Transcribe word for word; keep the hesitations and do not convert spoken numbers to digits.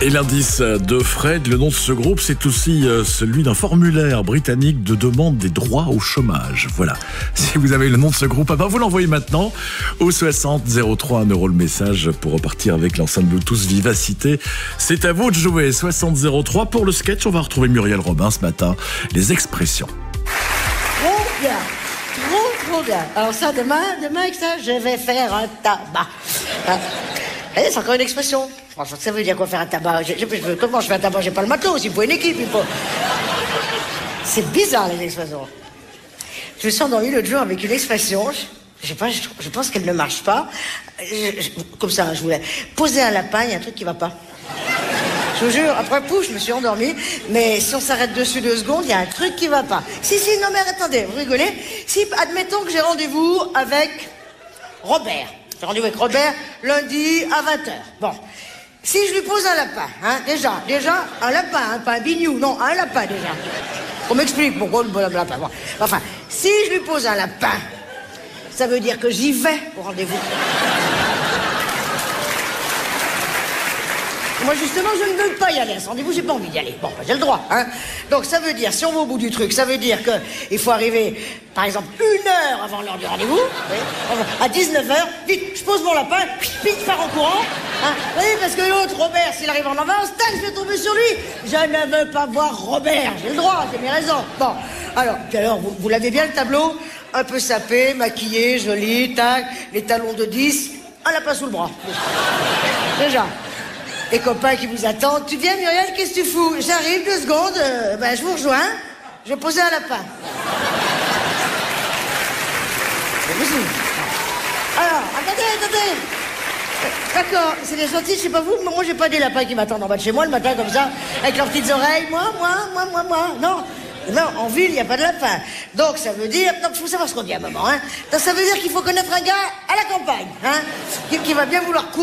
Et l'indice de Fred, le nom de ce groupe, c'est aussi celui d'un formulaire britannique de demande des droits au chômage. Voilà. Si vous avez le nom de ce groupe, vous l'envoyez maintenant au soixante zéro trois, un euro le message pour repartir avec l'enceinte Bluetooth Vivacité. C'est à vous de jouer. soixante zéro trois pour le sketch. On va retrouver Muriel Robin ce matin. Les expressions. Trop bien. Trop, trop bien. Alors ça, demain, demain avec ça, je vais faire un tabac. Hein? Eh, c'est encore une expression. Franchement, ça veut dire quoi faire un tabac? je, je, je, Comment je fais un tabac? J'ai pas le matos, il faut une équipe, il faut... C'est bizarre, les expressions. Je me suis endormie l'autre jour avec une expression, je, je sais pas, je, je pense qu'elle ne marche pas. Je, je, comme ça, je voulais poser un lapin, il y a un truc qui va pas. Je vous jure, après pouf, je me suis endormie, mais si on s'arrête dessus deux secondes, il y a un truc qui va pas. Si, si, non mais attendez, vous rigolez? Si, admettons que j'ai rendez-vous avec Robert. J'ai rendez-vous avec Robert lundi à vingt heures. Bon. Si je lui pose un lapin, hein, déjà, déjà, un lapin, hein, pas un bignou, non, un lapin déjà. On m'explique pourquoi le bon lapin. Bon. Enfin, si je lui pose un lapin, ça veut dire que j'y vais au rendez-vous. Moi, justement, je ne veux pas y aller à ce rendez-vous, j'ai pas envie d'y aller. Bon, ben, j'ai le droit, hein. Donc, ça veut dire, si on va au bout du truc, ça veut dire que il faut arriver, par exemple, une heure avant l'heure du rendez-vous, oui, à dix-neuf heures, vite, je pose mon lapin, vite, faire en courant, hein. Oui, parce que l'autre, Robert, s'il arrive en avance, tac, je vais tomber sur lui. Je ne veux pas voir Robert, j'ai le droit, j'ai mes raisons. Bon, alors, puis alors, vous, vous l'avez bien, le tableau? Un peu sapé, maquillé, joli, tac, les talons de dix, un lapin sous le bras. Déjà. Les copains qui vous attendent. Tu viens, Muriel, qu'est-ce que tu fous? J'arrive, deux secondes, euh, ben, je vous rejoins. Je vais poser un lapin. Alors, attendez, attendez. D'accord, c'est des gentils, je sais pas vous, mais moi j'ai pas des lapins qui m'attendent en bas de chez moi le matin comme ça, avec leurs petites oreilles. Moi, moi, moi, moi, moi. Non. Non, en ville, il n'y a pas de lapin. Donc, ça veut dire... Donc, il faut savoir ce qu'on dit à un moment, hein. Donc, ça veut dire qu'il faut connaître un gars à la campagne, hein, qui, qui va bien vouloir courir.